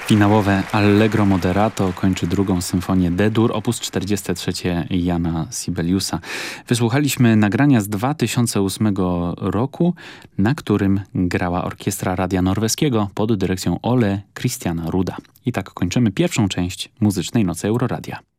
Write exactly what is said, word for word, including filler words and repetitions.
Finałowe Allegro Moderato kończy drugą symfonię D-dur, opus czterdzieste trzecie Jana Sibeliusa. Wysłuchaliśmy nagrania z dwa tysiące ósmego roku, na którym grała Orkiestra Radia Norweskiego pod dyrekcją Ole Christiana Ruda. I tak kończymy pierwszą część Muzycznej Nocy Euroradia.